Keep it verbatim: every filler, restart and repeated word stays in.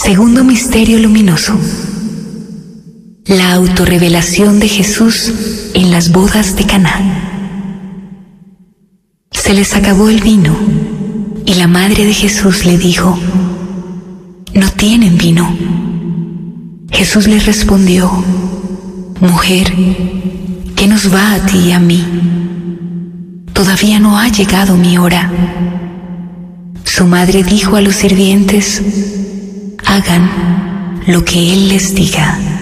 Segundo misterio luminoso: la autorrevelación de Jesús en las bodas de Caná. Se les acabó el vino y la madre de Jesús le dijo: no tienen vino. Jesús les respondió: mujer, ¿qué nos va a ti y a mí? Todavía no ha llegado mi hora. Su madre dijo a los sirvientes: hagan lo que Él les diga.